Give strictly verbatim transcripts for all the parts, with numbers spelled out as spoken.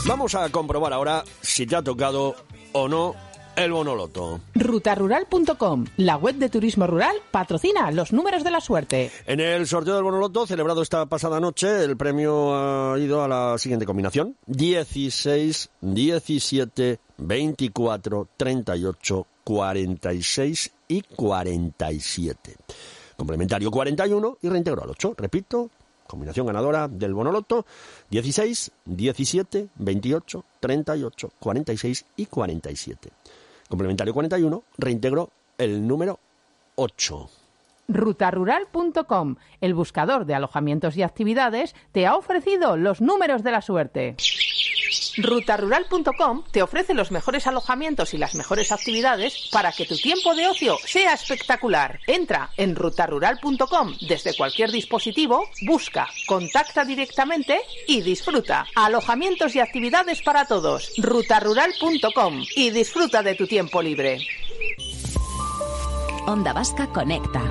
Vamos a comprobar ahora si te ha tocado o no el Bonoloto. ruta rural punto com, la web de turismo rural, patrocina los números de la suerte. En el sorteo del Bonoloto, celebrado esta pasada noche, el premio ha ido a la siguiente combinación: dieciséis, diecisiete, veinticuatro, treinta y ocho, cuarenta y seis y cuarenta y siete. Complementario cuarenta y uno y reintegro al ocho. Repito, combinación ganadora del Bonoloto: dieciséis, diecisiete, veintiocho, treinta y ocho, cuarenta y seis y cuarenta y siete. Complementario cuarenta y uno, reintegro el número ocho. ruta rural punto com, el buscador de alojamientos y actividades, te ha ofrecido los números de la suerte. ruta rural punto com te ofrece los mejores alojamientos y las mejores actividades para que tu tiempo de ocio sea espectacular. Entra en ruta rural punto com desde cualquier dispositivo, busca, contacta directamente y disfruta. Alojamientos y actividades para todos. ruta rural punto com y disfruta de tu tiempo libre. Onda Vasca Conecta.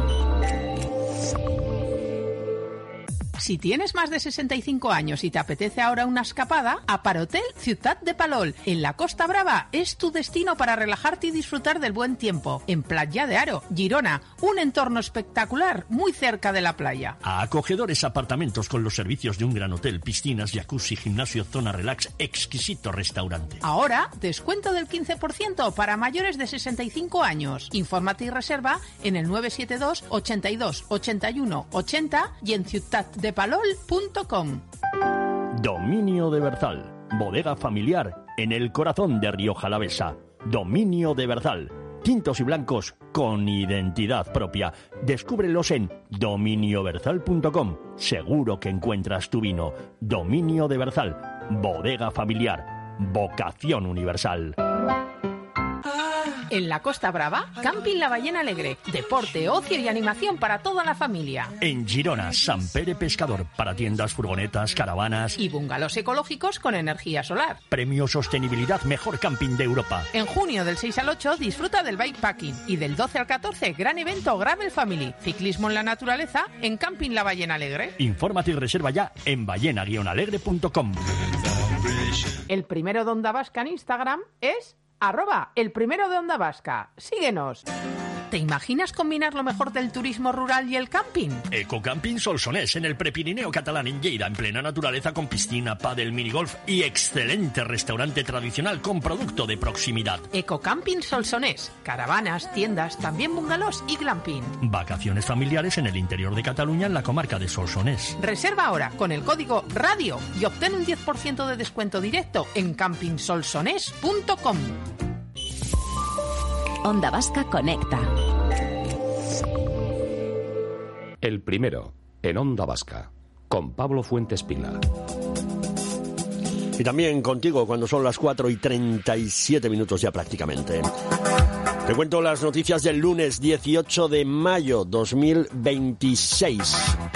Si tienes más de sesenta y cinco años y te apetece ahora una escapada, Aparhotel Ciutat de Palol, en la Costa Brava, es tu destino para relajarte y disfrutar del buen tiempo. En Platja de Aro, Girona, un entorno espectacular muy cerca de la playa. A acogedores apartamentos con los servicios de un gran hotel, piscinas, jacuzzi, gimnasio, zona relax, exquisito restaurante. Ahora, descuento del quince por ciento para mayores de sesenta y cinco años. Infórmate y reserva en el nueve siete dos, ochenta y dos, ochenta y uno, ochenta y en ciutat de palol punto com. Dominio de Berzal, bodega familiar en el corazón de Rioja Alavesa. Dominio de Berzal, tintos y blancos con identidad propia. Descúbrelos en dominio berzal punto com. Seguro que encuentras tu vino. Dominio de Berzal, bodega familiar, vocación universal. En la Costa Brava, Camping La Ballena Alegre. Deporte, ocio y animación para toda la familia. En Girona, Sant Pere Pescador, para tiendas, furgonetas, caravanas y bungalows ecológicos con energía solar. Premio Sostenibilidad Mejor Camping de Europa. En junio del seis al ocho disfruta del bikepacking y del doce al catorce gran evento Gravel Family. Ciclismo en la naturaleza en Camping La Ballena Alegre. Infórmate y reserva ya en ballena guion alegre punto com. El primero de Onda Vasca en Instagram es arroba el primero de Onda Vasca. Síguenos. ¿Te imaginas combinar lo mejor del turismo rural y el camping? Ecocamping Solsonès, en el Prepirineo catalán, en Lleida, en plena naturaleza, con piscina, pádel, minigolf y excelente restaurante tradicional con producto de proximidad. Ecocamping Solsonès, caravanas, tiendas, también bungalows y glamping. Vacaciones familiares en el interior de Cataluña, en la comarca de Solsonès. Reserva ahora con el código RADIO y obtén un diez por ciento de descuento directo en camping solsonès punto com. Onda Vasca Conecta. El primero, en Onda Vasca, con Pablo Fuentes Pila. Y también contigo cuando son las cuatro y treinta y siete minutos ya prácticamente. Te cuento las noticias del lunes dieciocho de mayo dos mil veintiséis.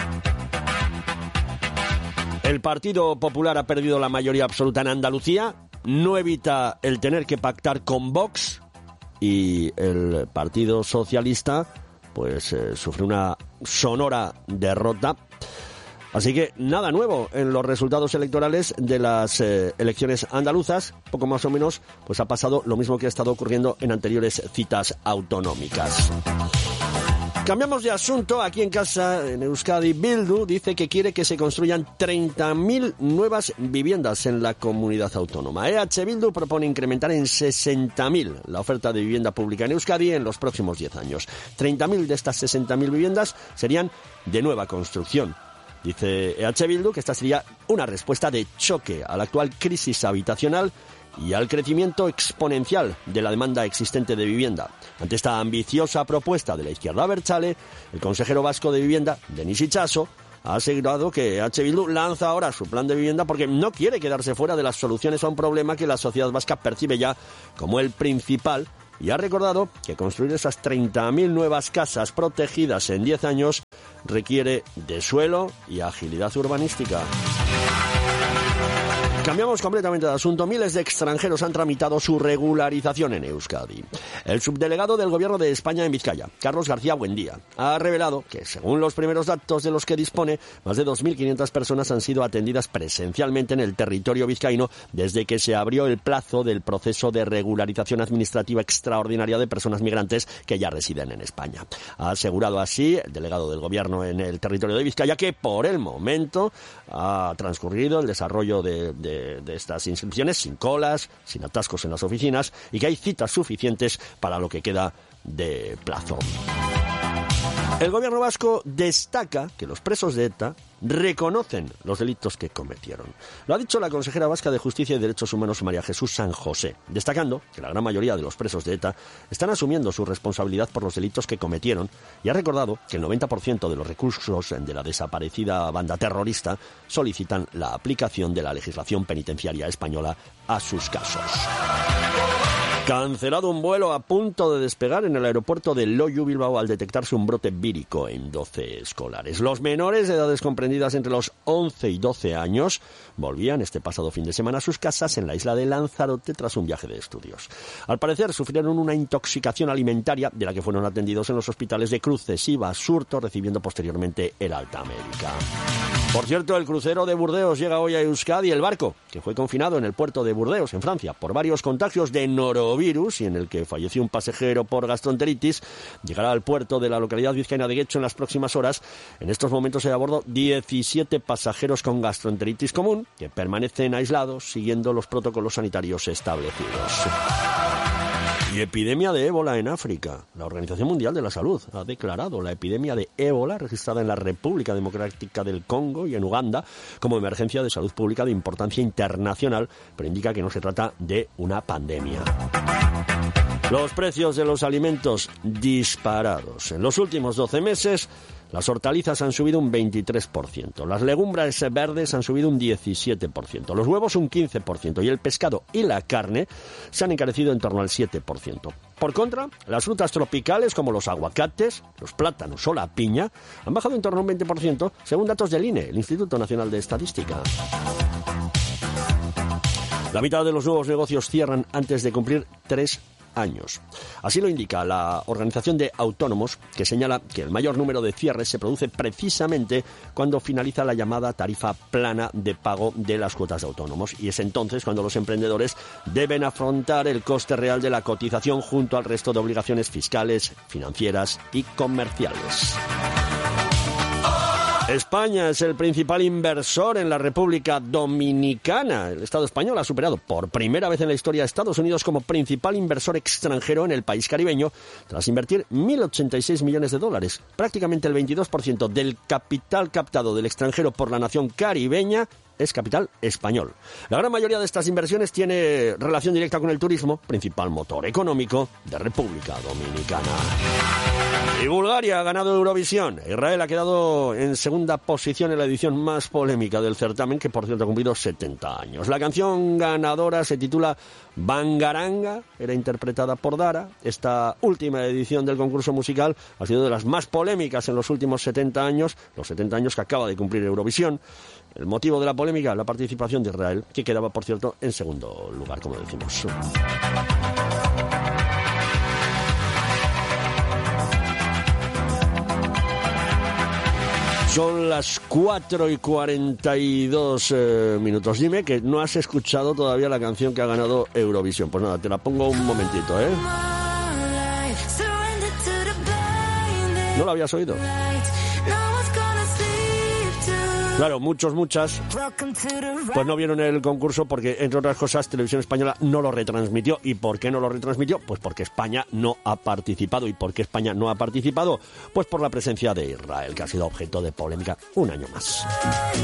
El Partido Popular ha perdido la mayoría absoluta en Andalucía, no evita el tener que pactar con Vox, y el Partido Socialista pues eh, sufre una sonora derrota. Así que nada nuevo en los resultados electorales de las eh, elecciones andaluzas. Poco más o menos pues ha pasado lo mismo que ha estado ocurriendo en anteriores citas autonómicas. Cambiamos de asunto. Aquí en casa, en Euskadi, Bildu dice que quiere que se construyan treinta mil nuevas viviendas en la comunidad autónoma. E H Bildu propone incrementar en sesenta mil la oferta de vivienda pública en Euskadi en los próximos diez años. treinta mil de estas sesenta mil viviendas serían de nueva construcción. Dice E H Bildu que esta sería una respuesta de choque a la actual crisis habitacional y al crecimiento exponencial de la demanda existente de vivienda. Ante esta ambiciosa propuesta de la izquierda abertzale, el consejero vasco de Vivienda, Denis Itxaso, ha asegurado que E H Bildu lanza ahora su plan de vivienda porque no quiere quedarse fuera de las soluciones a un problema que la sociedad vasca percibe ya como el principal, y ha recordado que construir esas treinta mil nuevas casas protegidas en diez años requiere de suelo y agilidad urbanística. Cambiamos completamente de asunto. Miles de extranjeros han tramitado su regularización en Euskadi. El subdelegado del Gobierno de España en Vizcaya, Carlos García Buendía, ha revelado que, según los primeros datos de los que dispone, más de dos mil quinientas personas han sido atendidas presencialmente en el territorio vizcaíno desde que se abrió el plazo del proceso de regularización administrativa extraordinaria de personas migrantes que ya residen en España. Ha asegurado así el delegado del Gobierno en el territorio de Vizcaya que, por el momento, ha transcurrido el desarrollo de, de de estas inscripciones sin colas, sin atascos en las oficinas y que hay citas suficientes para lo que queda de plazo. El gobierno vasco destaca que los presos de ETA reconocen los delitos que cometieron. Lo ha dicho la consejera vasca de Justicia y Derechos Humanos, María Jesús San José, destacando que la gran mayoría de los presos de ETA están asumiendo su responsabilidad por los delitos que cometieron y ha recordado que el noventa por ciento de los recursos de la desaparecida banda terrorista solicitan la aplicación de la legislación penitenciaria española a sus casos. Cancelado un vuelo a punto de despegar en el aeropuerto de Loiu, Bilbao, al detectarse un brote vírico en doce escolares. Los menores de edades comprendidas entre los once y doce años volvían este pasado fin de semana a sus casas en la isla de Lanzarote tras un viaje de estudios. Al parecer sufrieron una intoxicación alimentaria de la que fueron atendidos en los hospitales de Cruces y Basurto, recibiendo posteriormente el alta médica. Por cierto, el crucero de Burdeos llega hoy a Euskadi. El barco, que fue confinado en el puerto de Burdeos, en Francia, por varios contagios de norovirus y en el que falleció un pasajero por gastroenteritis, llegará al puerto de la localidad vizcaína de Guecho en las próximas horas. En estos momentos hay a bordo diecisiete pasajeros con gastroenteritis común que permanecen aislados siguiendo los protocolos sanitarios establecidos. Y epidemia de ébola en África. La Organización Mundial de la Salud ha declarado la epidemia de ébola registrada en la República Democrática del Congo y en Uganda como emergencia de salud pública de importancia internacional, pero indica que no se trata de una pandemia. Los precios de los alimentos disparados. En los últimos doce meses, las hortalizas han subido un veintitrés por ciento, las legumbres verdes han subido un diecisiete por ciento, los huevos un quince por ciento y el pescado y la carne se han encarecido en torno al siete por ciento. Por contra, las frutas tropicales como los aguacates, los plátanos o la piña han bajado en torno a un veinte por ciento, según datos del I N E, el Instituto Nacional de Estadística. La mitad de los nuevos negocios cierran antes de cumplir tres años. Así lo indica la Organización de Autónomos, que señala que el mayor número de cierres se produce precisamente cuando finaliza la llamada tarifa plana de pago de las cuotas de autónomos, y es entonces cuando los emprendedores deben afrontar el coste real de la cotización junto al resto de obligaciones fiscales, financieras y comerciales. España es el principal inversor en la República Dominicana. El Estado español ha superado por primera vez en la historia a Estados Unidos como principal inversor extranjero en el país caribeño, tras invertir mil ochenta y seis millones de dólares, prácticamente el veintidós por ciento del capital captado del extranjero por la nación caribeña es capital español. La gran mayoría de estas inversiones tiene relación directa con el turismo, principal motor económico de República Dominicana. Y Bulgaria ha ganado Eurovisión. Israel ha quedado en segunda posición en la edición más polémica del certamen, que por cierto ha cumplido setenta años. La canción ganadora se titula Bangaranga, era interpretada por Dara. Esta última edición del concurso musical ha sido de las más polémicas en los últimos setenta años, los setenta años que acaba de cumplir Eurovisión. El motivo de la polémica, la participación de Israel, que quedaba, por cierto, en segundo lugar, como decimos. Son las cuatro y cuarenta y dos eh, minutos. Dime que no has escuchado todavía la canción que ha ganado Eurovisión. Pues nada, te la pongo un momentito, ¿eh? ¿No la habías oído? Claro, muchos, muchas, pues no vieron el concurso porque, entre otras cosas, Televisión Española no lo retransmitió. ¿Y por qué no lo retransmitió? Pues porque España no ha participado. ¿Y por qué España no ha participado? Pues por la presencia de Israel, que ha sido objeto de polémica un año más.